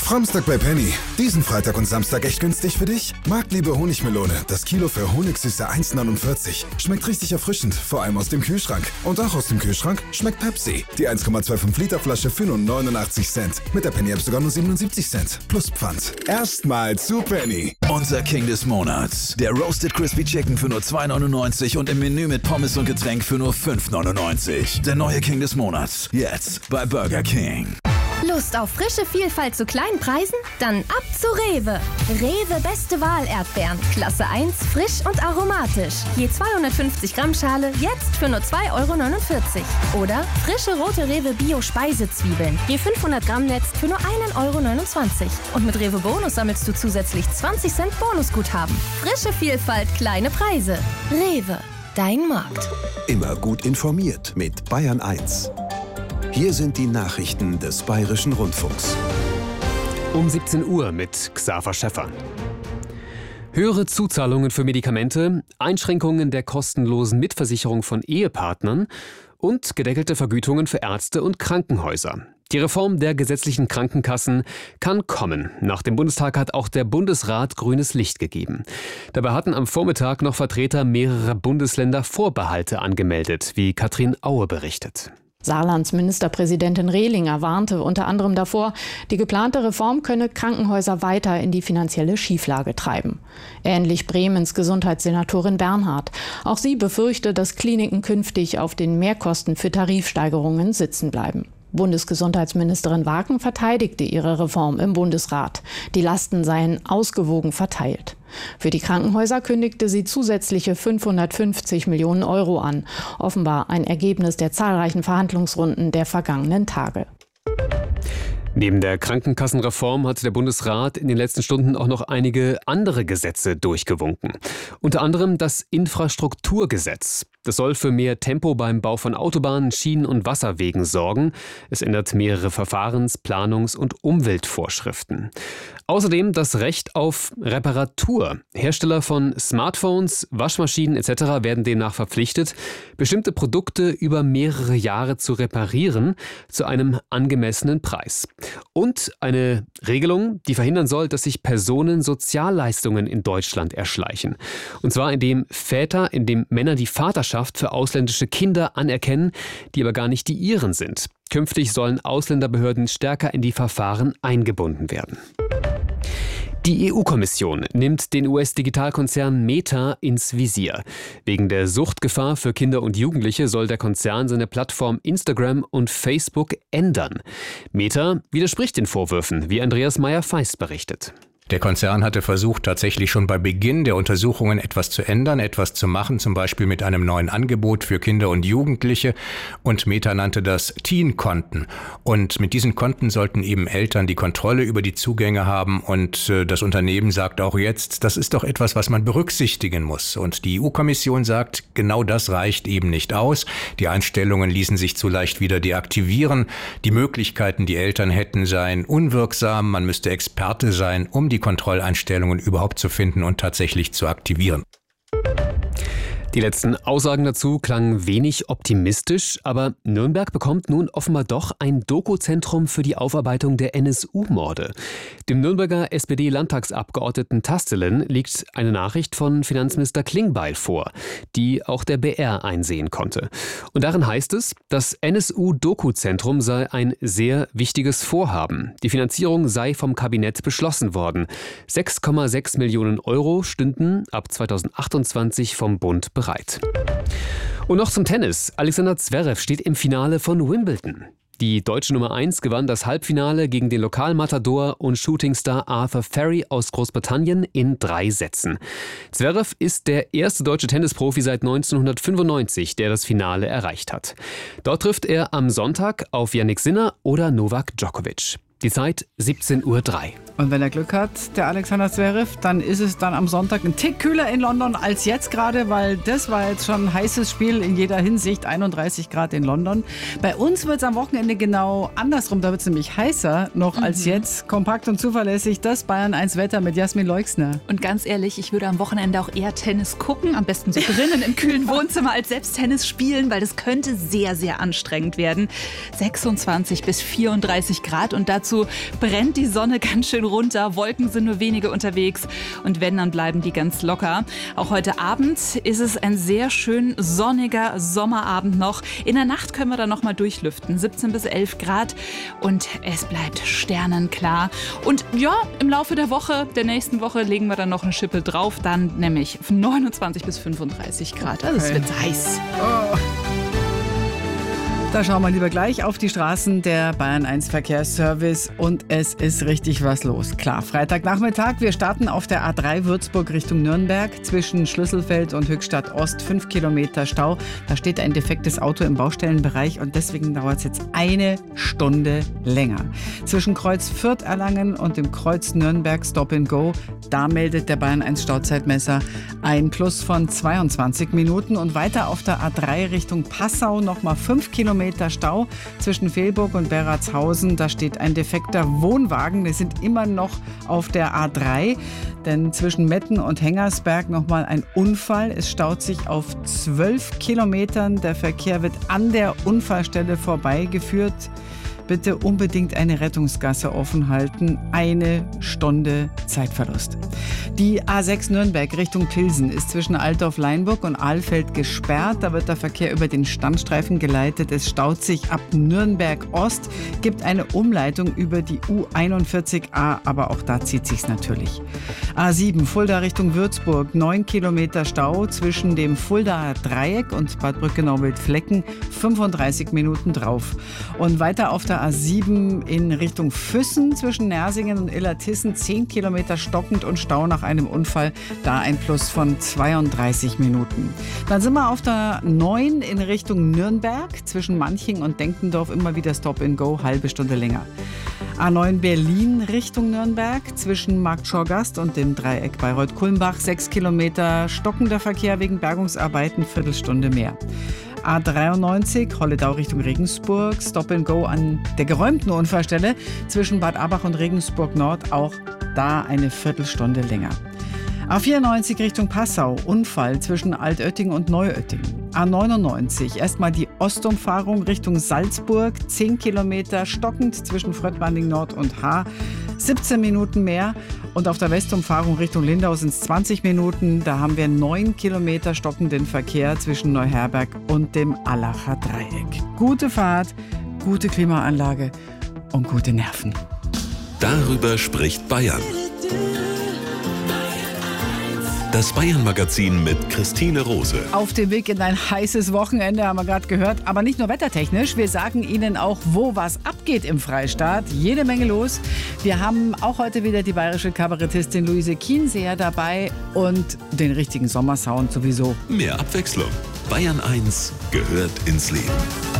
Framstag bei Penny. Diesen Freitag und Samstag echt günstig für dich? Marktliebe Honigmelone. Das Kilo für Honigsüße 1,49. Schmeckt richtig erfrischend, vor allem aus dem Kühlschrank. Und auch aus dem Kühlschranck schmeckt Pepsi. Die 1,25 Liter Flasche für nur 89 Cent. Mit der Penny App sogar nur 77 Cent. Plus Pfand. Erstmal zu Penny. Unser King des Monats. Der Roasted Crispy Chicken für nur 2,99 und im Menü mit Pommes und Getränk für nur 5,99. Der neue King des Monats. Jetzt bei Burger King. Lust auf frische Vielfalt zu kleinen Preisen? Dann ab zu Rewe. Rewe Beste Wahl Erdbeeren. Klasse 1, frisch und aromatisch. Je 250 Gramm Schale, jetzt für nur 2,49 €. Oder frische rote Rewe Bio Speisezwiebeln. Je 500 Gramm Netz für nur 1,29 €. Und mit Rewe Bonus sammelst du zusätzlich 20 Cent Bonusguthaben. Frische Vielfalt, kleine Preise. Rewe, dein Markt. Immer gut informiert mit Bayern 1. Hier sind die Nachrichten des Bayerischen Rundfunks. Um 17 Uhr mit Xaver Schäffer. Höhere Zuzahlungen für Medikamente, Einschränkungen der kostenlosen Mitversicherung von Ehepartnern und gedeckelte Vergütungen für Ärzte und Krankenhäuser. Die Reform der gesetzlichen Krankenkassen kann kommen. Nach dem Bundestag hat auch der Bundesrat grünes Licht gegeben. Dabei hatten am Vormittag noch Vertreter mehrerer Bundesländer Vorbehalte angemeldet, wie Katrin Aue berichtet. Saarlands Ministerpräsidentin Rehlinger warnte unter anderem davor, die geplante Reform könne Krankenhäuser weiter in die finanzielle Schieflage treiben. Ähnlich Bremens Gesundheitssenatorin Bernhard. Auch sie befürchte, dass Kliniken künftig auf den Mehrkosten für Tarifsteigerungen sitzen bleiben. Bundesgesundheitsministerin Wagen verteidigte ihre Reform im Bundesrat. Die Lasten seien ausgewogen verteilt. Für die Krankenhäuser kündigte sie zusätzliche 550 Millionen € an. Offenbar ein Ergebnis der zahlreichen Verhandlungsrunden der vergangenen Tage. Neben der Krankenkassenreform hat der Bundesrat in den letzten Stunden auch noch einige andere Gesetze durchgewunken. Unter anderem das Infrastrukturgesetz. Das soll für mehr Tempo beim Bau von Autobahnen, Schienen- und Wasserwegen sorgen. Es ändert mehrere Verfahrens-, Planungs- und Umweltvorschriften. Außerdem das Recht auf Reparatur. Hersteller von Smartphones, Waschmaschinen etc. werden demnach verpflichtet, bestimmte Produkte über mehrere Jahre zu reparieren, zu einem angemessenen Preis. Und eine Regelung, die verhindern soll, dass sich Personen Sozialleistungen in Deutschland erschleichen. Und zwar indem Männer die Vaterschaft für ausländische Kinder anerkennen, die aber gar nicht die ihren sind. Künftig sollen Ausländerbehörden stärker in die Verfahren eingebunden werden. Die EU-Kommission nimmt den US-Digitalkonzern Meta ins Visier. Wegen der Suchtgefahr für Kinder und Jugendliche soll der Konzern seine Plattform Instagram und Facebook ändern. Meta widerspricht den Vorwürfen, wie Andreas Meyer-Feist berichtet. Der Konzern hatte versucht, tatsächlich schon bei Beginn der Untersuchungen etwas zu ändern, etwas zu machen, zum Beispiel mit einem neuen Angebot für Kinder und Jugendliche. Und Meta nannte das Teen-Konten. Und mit diesen Konten sollten eben Eltern die Kontrolle über die Zugänge haben. Und das Unternehmen sagt auch jetzt, das ist doch etwas, was man berücksichtigen muss. Und die EU-Kommission sagt, genau das reicht eben nicht aus. Die Einstellungen ließen sich zu leicht wieder deaktivieren. Die Möglichkeiten, die Eltern hätten, seien unwirksam. Man müsste Experte sein, um die Kontrolleinstellungen überhaupt zu finden und tatsächlich zu aktivieren. Die letzten Aussagen dazu klangen wenig optimistisch, aber Nürnberg bekommt nun offenbar doch ein Dokuzentrum für die Aufarbeitung der NSU-Morde. Dem Nürnberger SPD-Landtagsabgeordneten Tastelen liegt eine Nachricht von Finanzminister Klingbeil vor, die auch der BR einsehen konnte. Und darin heißt es, das NSU-Dokuzentrum sei ein sehr wichtiges Vorhaben. Die Finanzierung sei vom Kabinett beschlossen worden. 6,6 Millionen € stünden ab 2028 vom Bund bereit. Und noch zum Tennis. Alexander Zverev steht im Finale von Wimbledon. Die deutsche Nummer 1 gewann das Halbfinale gegen den Lokalmatador und Shootingstar Arthur Ferry aus Großbritannien in 3 Sätzen. Zverev ist der erste deutsche Tennisprofi seit 1995, der das Finale erreicht hat. Dort trifft er am Sonntag auf Jannik Sinner oder Novak Djokovic. Die Zeit 17:03 Uhr. Und wenn er Glück hat, der Alexander Zverev, dann ist es dann am Sonntag ein Tick kühler in London als jetzt gerade, weil das war jetzt schon ein heißes Spiel in jeder Hinsicht, 31 Grad in London. Bei uns wird es am Wochenende genau andersrum, da wird es nämlich heißer noch als jetzt. Kompakt und zuverlässig, das Bayern 1 Wetter mit Jasmin Leixner. Und ganz ehrlich, ich würde am Wochenende auch eher Tennis gucken, am besten so drinnen im kühlen Wohnzimmer, als selbst Tennis spielen, weil das könnte sehr, sehr anstrengend werden. 26 bis 34 Grad und dazu dazu brennt die Sonne ganz schön runter. Wolken sind nur wenige unterwegs. Und wenn, dann bleiben die ganz locker. Auch heute Abend ist es ein sehr schön sonniger Sommerabend noch. In der Nacht können wir dann noch mal durchlüften. 17 bis 11 Grad. Und es bleibt sternenklar. Und ja, im Laufe der nächsten Woche, legen wir dann noch eine Schippe drauf. Dann nämlich 29 bis 35 Grad. Also es wird heiß. Oh. Da schauen wir lieber gleich auf die Straßen der Bayern 1 Verkehrsservice und es ist richtig was los. Klar, Freitagnachmittag, wir starten auf der A3 Würzburg Richtung Nürnberg zwischen Schlüsselfeld und Höchstadt Ost, 5 Kilometer Stau. Da steht ein defektes Auto im Baustellenbereich und deswegen dauert es jetzt 1 Stunde länger. Zwischen Kreuz Fürth-Erlangen und dem Kreuz Nürnberg Stop and Go, da meldet der Bayern 1 Stauzeitmesser ein Plus von 22 Minuten und weiter auf der A3 Richtung Passau nochmal 5 Kilometer Stau zwischen Velburg und Beratshausen. Da steht ein defekter Wohnwagen. Wir sind immer noch auf der A3, denn zwischen Metten und Hengersberg nochmal ein Unfall. Es staut sich auf 12 Kilometern. Der Verkehr wird an der Unfallstelle vorbeigeführt. Bitte unbedingt eine Rettungsgasse offen halten. 1 Stunde Zeitverlust. Die A6 Nürnberg Richtung Pilsen ist zwischen Altdorf-Leinburg und Ahlfeld gesperrt. Da wird der Verkehr über den Standstreifen geleitet. Es staut sich ab Nürnberg Ost. Gibt eine Umleitung über die U41a, aber auch da zieht sich's natürlich. A7 Fulda Richtung Würzburg. 9 Kilometer Stau zwischen dem Fuldaer Dreieck und Bad Brückenau-Wildflecken. 35 Minuten drauf. Und weiter auf der A7 in Richtung Füssen zwischen Nersingen und Illertissen 10 Kilometer stockend und Stau nach einem Unfall. Da ein Plus von 32 Minuten. Dann sind wir auf der 9 in Richtung Nürnberg zwischen Manching und Denkendorf immer wieder Stop and Go, halbe Stunde länger. A9 Berlin Richtung Nürnberg zwischen Marktschorgast und dem Dreieck Bayreuth-Kulmbach 6 Kilometer stockender Verkehr wegen Bergungsarbeiten, Viertelstunde mehr. A93 Holledau Richtung Regensburg, Stop and Go an der geräumten Unfallstelle zwischen Bad Abach und Regensburg Nord, auch da eine Viertelstunde länger. A94 Richtung Passau, Unfall zwischen Altötting und Neuötting. A99 erstmal die Ostumfahrung Richtung Salzburg, 10 Kilometer stockend zwischen Fröttmanning Nord und Haar, 17 Minuten mehr. Und auf der Westumfahrung Richtung Lindau sind es 20 Minuten. Da haben wir 9 Kilometer stockenden Verkehr zwischen Neuherberg und dem Allacher Dreieck. Gute Fahrt, gute Klimaanlage und gute Nerven. Darüber spricht Bayern. Das Bayern-Magazin mit Christine Rose. Auf dem Weg in ein heißes Wochenende, haben wir gerade gehört. Aber nicht nur wettertechnisch, wir sagen Ihnen auch, wo was abgeht im Freistaat. Jede Menge los. Wir haben auch heute wieder die bayerische Kabarettistin Luise Kienseher dabei und den richtigen Sommersound sowieso. Mehr Abwechslung. Bayern 1 gehört ins Leben.